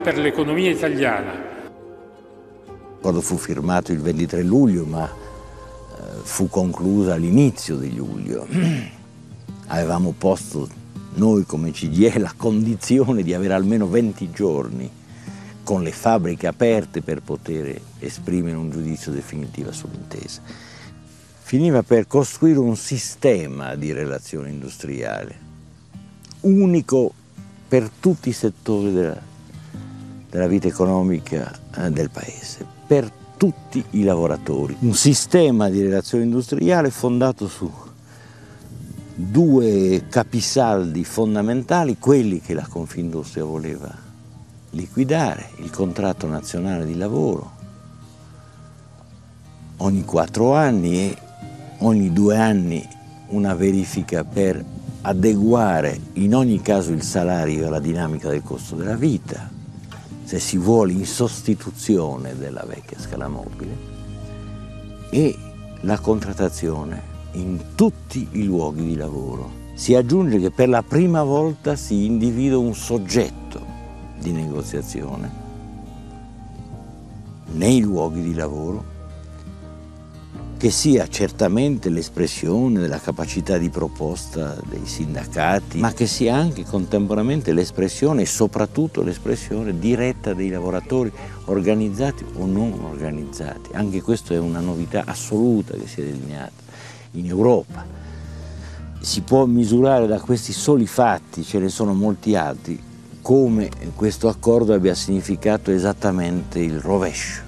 per l'economia italiana. L'accordo fu firmato il 23 luglio, ma fu conclusa all'inizio di luglio. Avevamo posto noi come CGIE la condizione di avere almeno 20 giorni con le fabbriche aperte per poter esprimere un giudizio definitivo sull'intesa. Finiva per costruire un sistema di relazioni industriali unico per tutti i settori della vita economica del Paese, per tutti i lavoratori. Un sistema di relazioni industriali fondato su due capisaldi fondamentali, quelli che la Confindustria voleva liquidare: il contratto nazionale di lavoro ogni 4 anni e ogni 2 anni una verifica per adeguare in ogni caso il salario alla dinamica del costo della vita, se si vuole, in sostituzione della vecchia scala mobile, e la contrattazione in tutti i luoghi di lavoro. Si aggiunge che per la prima volta si individua un soggetto di negoziazione nei luoghi di lavoro che sia certamente l'espressione della capacità di proposta dei sindacati, ma che sia anche contemporaneamente l'espressione e soprattutto l'espressione diretta dei lavoratori, organizzati o non organizzati. Anche questa è una novità assoluta che si è delineata in Europa. Si può misurare da questi soli fatti, ce ne sono molti altri, come questo accordo abbia significato esattamente il rovescio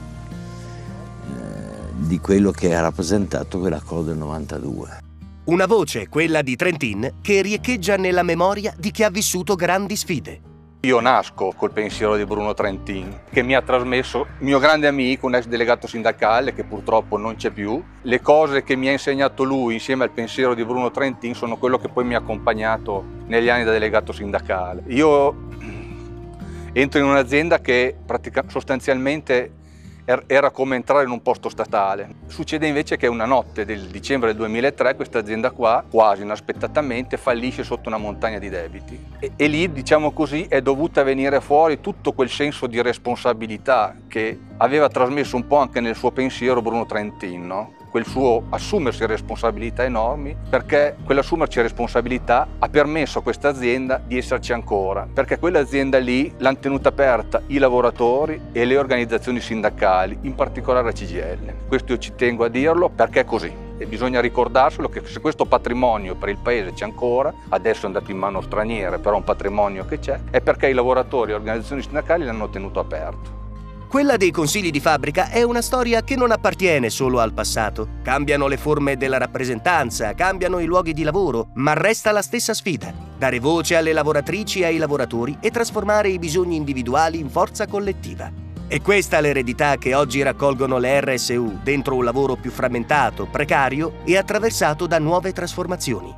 di quello che ha rappresentato quell'accordo del 92. Una voce, quella di Trentin, che riecheggia nella memoria di chi ha vissuto grandi sfide. Io nasco col pensiero di Bruno Trentin, che mi ha trasmesso, mio grande amico, un ex delegato sindacale che purtroppo non c'è più. Le cose che mi ha insegnato lui insieme al pensiero di Bruno Trentin sono quello che poi mi ha accompagnato negli anni da delegato sindacale. Io entro in un'azienda che sostanzialmente era come entrare in un posto statale. Succede invece che una notte del dicembre del 2003 questa azienda qua, quasi inaspettatamente, fallisce sotto una montagna di debiti. E lì, diciamo così, è dovuta venire fuori tutto quel senso di responsabilità che aveva trasmesso un po' anche nel suo pensiero Bruno Trentin, no? Quel suo assumersi responsabilità enormi, perché quell'assumerci responsabilità ha permesso a questa azienda di esserci ancora, perché quell'azienda lì l'hanno tenuta aperta i lavoratori e le organizzazioni sindacali, in particolare la CGIL. Questo io ci tengo a dirlo perché è così e bisogna ricordarselo, che se questo patrimonio per il Paese c'è ancora, adesso è andato in mano straniere, però un patrimonio che c'è, è perché i lavoratori e le organizzazioni sindacali l'hanno tenuto aperto. Quella dei consigli di fabbrica è una storia che non appartiene solo al passato. Cambiano le forme della rappresentanza, cambiano i luoghi di lavoro, ma resta la stessa sfida: dare voce alle lavoratrici e ai lavoratori e trasformare i bisogni individuali in forza collettiva. È questa l'eredità che oggi raccolgono le RSU dentro un lavoro più frammentato, precario e attraversato da nuove trasformazioni.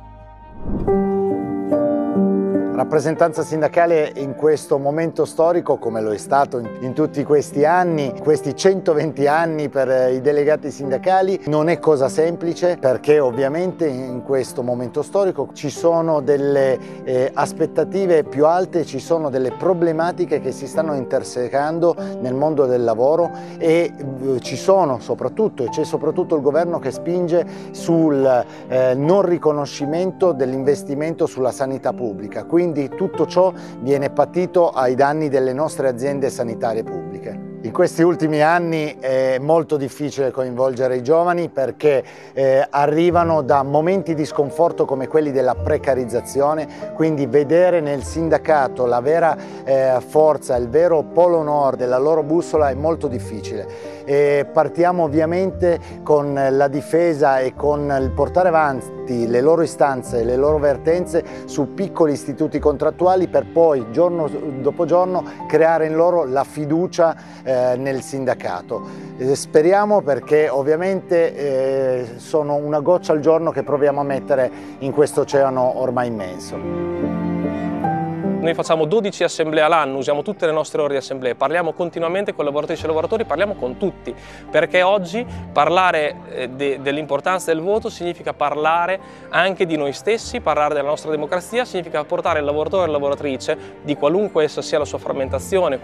Rappresentanza sindacale in questo momento storico, come lo è stato in tutti questi anni, questi 120 anni per i delegati sindacali, non è cosa semplice, perché ovviamente in questo momento storico ci sono delle aspettative più alte, ci sono delle problematiche che si stanno intersecando nel mondo del lavoro e c'è soprattutto il governo che spinge sul non riconoscimento dell'investimento sulla sanità pubblica. Quindi tutto ciò viene patito ai danni delle nostre aziende sanitarie pubbliche. In questi ultimi anni è molto difficile coinvolgere i giovani perché arrivano da momenti di sconforto come quelli della precarizzazione, quindi vedere nel sindacato la vera forza, il vero polo nord della loro bussola è molto difficile. Partiamo ovviamente con la difesa e con il portare avanti le loro istanze e le loro vertenze su piccoli istituti contrattuali per poi giorno dopo giorno creare in loro la fiducia nel sindacato. Speriamo, perché ovviamente sono una goccia al giorno che proviamo a mettere in questo oceano ormai immenso. Noi facciamo 12 assemblee all'anno, usiamo tutte le nostre ore di assemblee, parliamo continuamente con lavoratrici e lavoratori, parliamo con tutti, perché oggi parlare dell'importanza del voto significa parlare anche di noi stessi, parlare della nostra democrazia, significa portare il lavoratore e la lavoratrice, di qualunque essa sia la sua frammentazione,